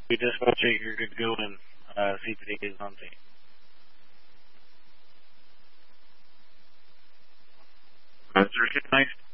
We dispatch it, you're good to go, and CPD is on scene. Sir, good night.